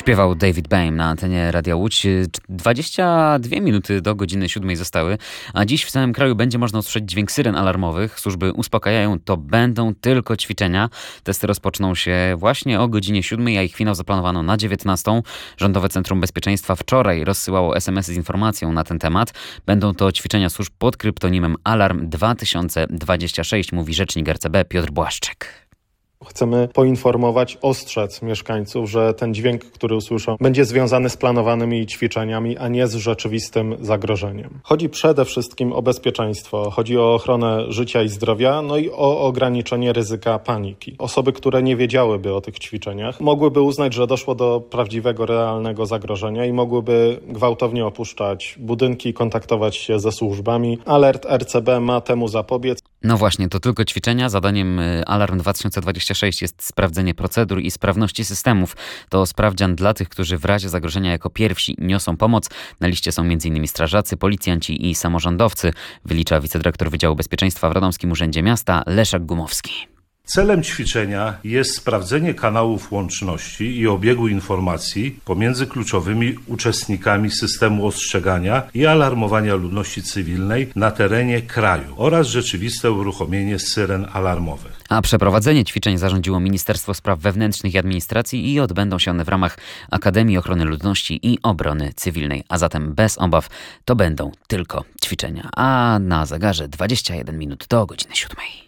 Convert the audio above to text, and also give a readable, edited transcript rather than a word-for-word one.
Śpiewał David Bowie na antenie Radia Łódź. 22 minuty do godziny 7 zostały, a dziś w całym kraju będzie można usłyszeć dźwięk syren alarmowych. Służby uspokajają, to będą tylko ćwiczenia. Testy rozpoczną się właśnie o godzinie 7, a ich finał zaplanowano na 19. Rządowe Centrum Bezpieczeństwa wczoraj rozsyłało SMS-y z informacją na ten temat. Będą to ćwiczenia służb pod kryptonimem Alarm 2026, mówi rzecznik RCB Piotr Błaszczyk. Chcemy poinformować, ostrzec mieszkańców, że ten dźwięk, który usłyszą, będzie związany z planowanymi ćwiczeniami, a nie z rzeczywistym zagrożeniem. Chodzi przede wszystkim o bezpieczeństwo, chodzi o ochronę życia i zdrowia, no i o ograniczenie ryzyka paniki. Osoby, które nie wiedziałyby o tych ćwiczeniach, mogłyby uznać, że doszło do prawdziwego, realnego zagrożenia i mogłyby gwałtownie opuszczać budynki, kontaktować się ze służbami. Alert RCB ma temu zapobiec. No właśnie, to tylko ćwiczenia. Zadaniem Alarm 2026 jest sprawdzenie procedur i sprawności systemów. To sprawdzian dla tych, którzy w razie zagrożenia jako pierwsi niosą pomoc. Na liście są m.in. strażacy, policjanci i samorządowcy, wylicza wicedyrektor Wydziału Bezpieczeństwa w Radomskim Urzędzie Miasta Leszek Gumowski. Celem ćwiczenia jest sprawdzenie kanałów łączności i obiegu informacji pomiędzy kluczowymi uczestnikami systemu ostrzegania i alarmowania ludności cywilnej na terenie kraju oraz rzeczywiste uruchomienie syren alarmowych. A przeprowadzenie ćwiczeń zarządziło Ministerstwo Spraw Wewnętrznych i Administracji i odbędą się one w ramach Akademii Ochrony Ludności i Obrony Cywilnej. A zatem bez obaw to będą tylko ćwiczenia. A na zegarze 21 minut do godziny 7.